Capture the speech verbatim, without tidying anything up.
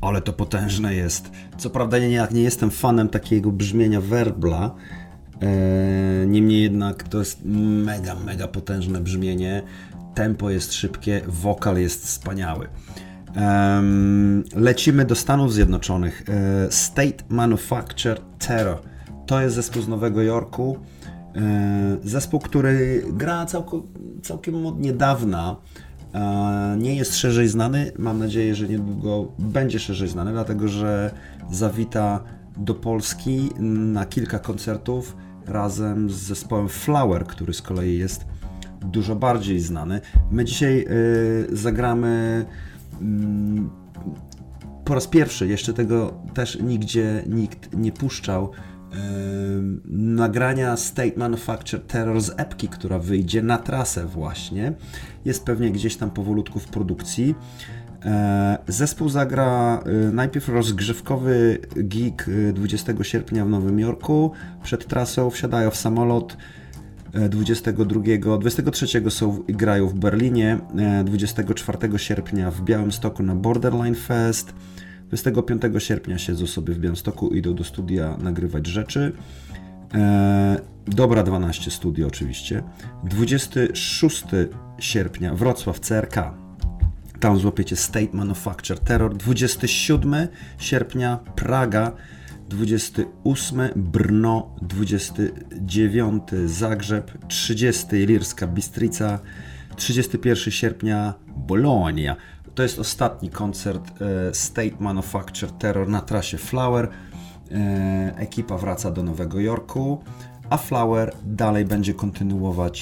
Ale to potężne jest. Co prawda nie, nie jestem fanem takiego brzmienia werbla, e, niemniej jednak to jest mega, mega potężne brzmienie. Tempo jest szybkie, wokal jest wspaniały. E, lecimy do Stanów Zjednoczonych. E, State Manufacture Terror. To jest zespół z Nowego Jorku. E, zespół, który gra całko, całkiem od niedawna. Nie jest szerzej znany, mam nadzieję, że niedługo będzie szerzej znany, dlatego że zawita do Polski na kilka koncertów razem z zespołem Flower, który z kolei jest dużo bardziej znany. My dzisiaj y, zagramy y, po raz pierwszy, jeszcze tego też nigdzie nikt nie puszczał, nagrania State Manufacture Terror z epki, która wyjdzie na trasę właśnie. Jest pewnie gdzieś tam powolutku w produkcji. Zespół zagra najpierw rozgrzewkowy gig dwudziestego sierpnia w Nowym Jorku. Przed trasą wsiadają w samolot dwudziestego drugiego, dwudziestego trzeciego są, grają w Berlinie, dwudziestego czwartego sierpnia w Białymstoku na Borderline Fest. dwudziestego piątego sierpnia siedzą sobie w Białymstoku, idą do studia nagrywać rzeczy. Eee, Dobra dwanaście studio oczywiście. dwudziestego szóstego sierpnia Wrocław C R K. Tam złapiecie State Manufacture Terror. dwudziestego siódmego sierpnia Praga. dwudziestego ósmego Brno. dwudziestego dziewiątego Zagrzeb. trzydziestego Ilirska Bistrica. trzydziestego pierwszego sierpnia Bologna. To jest ostatni koncert e, State Manufacture Terror na trasie Flower. E, ekipa wraca do Nowego Jorku, a Flower dalej będzie kontynuować